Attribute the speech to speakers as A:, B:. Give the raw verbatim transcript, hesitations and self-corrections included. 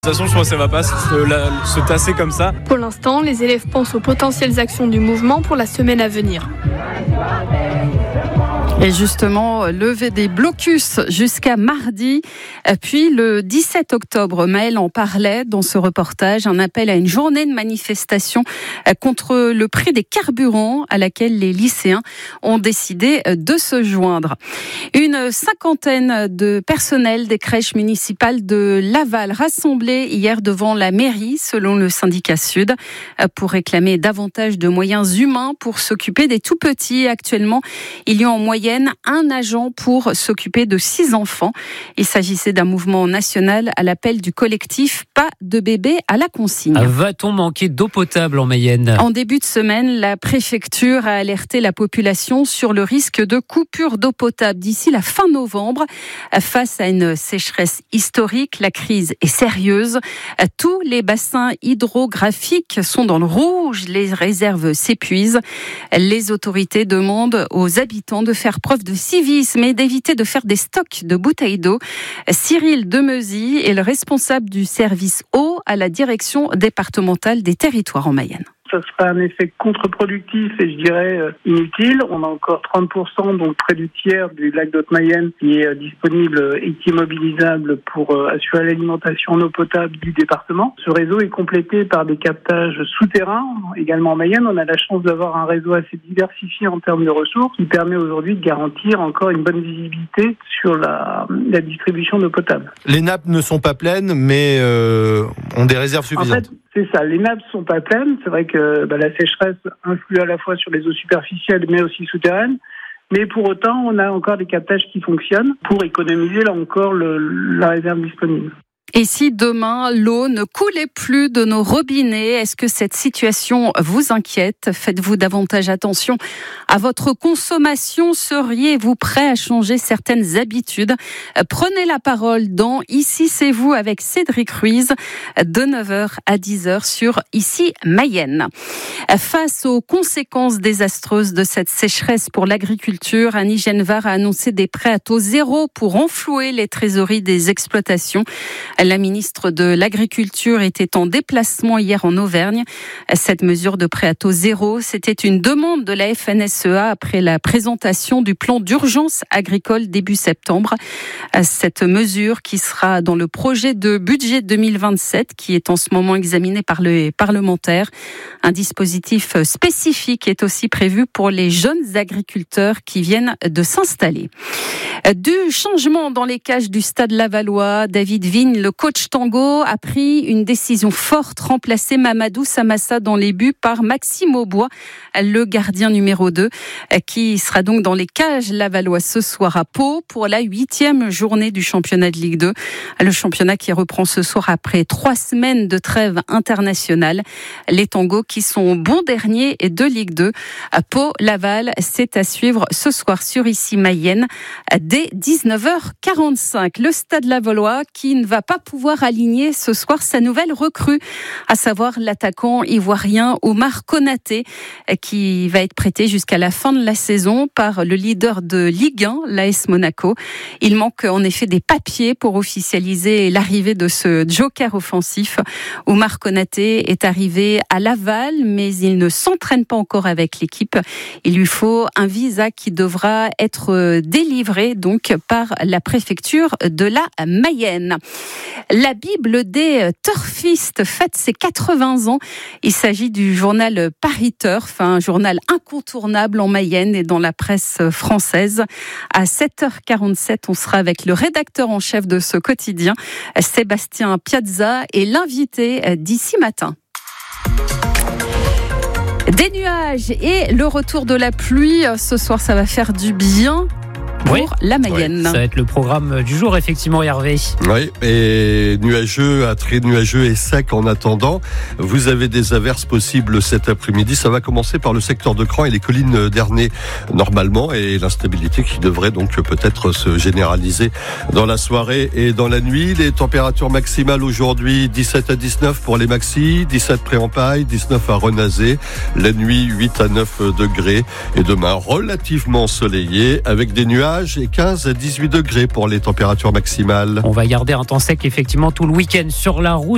A: De toute façon, je crois que ça ne va pas se, la, se tasser comme ça.
B: Pour l'instant, les élèves pensent aux potentielles actions du mouvement pour la semaine à venir.
C: Et justement, lever des blocus jusqu'à mardi. Puis le dix-sept octobre, Maëlle en parlait dans ce reportage, un appel à une journée de manifestation contre le prix des carburants à laquelle les lycéens ont décidé de se joindre. Une cinquantaine de personnels des crèches municipales de Laval rassemblés hier devant la mairie, selon le syndicat Sud, pour réclamer davantage de moyens humains pour s'occuper des tout-petits. Actuellement, il y a en moyenne un agent pour s'occuper de six enfants. Il s'agissait d'un mouvement national à l'appel du collectif Pas de bébé à la consigne.
D: Va-t-on manquer d'eau potable en Mayenne ?
C: En début de semaine, la préfecture a alerté la population sur le risque de coupure d'eau potable d'ici la fin novembre. Face à une sécheresse historique, la crise est sérieuse. Tous les bassins hydrographiques sont dans le rouge. Les réserves s'épuisent. Les autorités demandent aux habitants de faire preuve de civisme et d'éviter de faire des stocks de bouteilles d'eau. Cyril Demeuzy est le responsable du service eau à la direction départementale des territoires en Mayenne.
E: Ça serait un effet contre-productif et je dirais euh, inutile. On a encore trente pour cent, donc près du tiers du lac d'Haute-Mayenne qui est euh, disponible et qui est mobilisable pour euh, assurer l'alimentation en eau potable du département. Ce réseau est complété par des captages souterrains. Également en Mayenne, on a la chance d'avoir un réseau assez diversifié en termes de ressources qui permet aujourd'hui de garantir encore une bonne visibilité sur la, la distribution d'eau potable.
F: Les nappes ne sont pas pleines, mais euh, ont des réserves suffisantes.
E: En fait, c'est ça, les nappes sont pas pleines. C'est vrai que bah, la sécheresse influe à la fois sur les eaux superficielles mais aussi souterraines. Mais pour autant, on a encore des captages qui fonctionnent pour économiser là encore le, la réserve disponible.
C: Et si demain, l'eau ne coulait plus de nos robinets, est-ce que cette situation vous inquiète ? Faites-vous davantage attention à votre consommation ? Seriez-vous prêt à changer certaines habitudes ? Prenez la parole dans Ici c'est vous avec Cédric Ruiz de neuf heures à dix heures sur Ici Mayenne. Face aux conséquences désastreuses de cette sécheresse pour l'agriculture, Annie Genevard a annoncé des prêts à taux zéro pour renflouer les trésoreries des exploitations. La ministre de l'Agriculture était en déplacement hier en Auvergne. Cette mesure de prêt à taux zéro, c'était une demande de la F N S E A après la présentation du plan d'urgence agricole début septembre. Cette mesure qui sera dans le projet de budget deux mille vingt-sept qui est en ce moment examiné par les parlementaires. Un dispositif spécifique est aussi prévu pour les jeunes agriculteurs qui viennent de s'installer. Du changement dans les cages du Stade Lavallois, David Vigne, le coach tango, a pris une décision forte, remplacer Mamadou Samassa dans les buts par Maxime Aubois, le gardien numéro deux, qui sera donc dans les cages lavallois ce soir à Pau pour la huitième journée du championnat de Ligue deux. Le championnat qui reprend ce soir après trois semaines de trêve internationale. Les tangos qui sont bons derniers de Ligue deux. À Pau-Laval, c'est à suivre ce soir sur Ici Mayenne dès dix-neuf heures quarante-cinq. Le Stade Lavallois qui ne va pas pouvoir aligner ce soir sa nouvelle recrue, à savoir l'attaquant ivoirien Omar Konaté, qui va être prêté jusqu'à la fin de la saison par le leader de Ligue un, l'A S Monaco. Il manque en effet des papiers pour officialiser l'arrivée de ce joker offensif. Omar Konaté est arrivé à Laval, mais il ne s'entraîne pas encore avec l'équipe. Il lui faut un visa qui devra être délivré donc par la préfecture de la Mayenne. La Bible des turfistes fête ses quatre-vingts ans. Il s'agit du journal Paris Turf, un journal incontournable en Mayenne et dans la presse française. À sept heures quarante-sept, on sera avec le rédacteur en chef de ce quotidien, Sébastien Piazza, et l'invité d'ici matin. Des nuages et le retour de la pluie. Ce soir, ça va faire du bien pour oui. la Mayenne.
D: Oui. Ça va être le programme du jour, effectivement, Hervé.
F: Oui, et nuageux, à très nuageux et sec en attendant. Vous avez des averses possibles cet après-midi. Ça va commencer par le secteur de Cran et les collines d'Ernée, normalement, et l'instabilité qui devrait donc peut-être se généraliser dans la soirée et dans la nuit. Les températures maximales aujourd'hui, dix-sept à dix-neuf pour les maxis, dix-sept près en Paille, dix-neuf à Renazé. La nuit, huit à neuf degrés. Et demain, relativement ensoleillé, avec des nuages et quinze à dix-huit degrés pour les températures maximales.
D: On va garder un temps sec effectivement tout le week-end sur la route.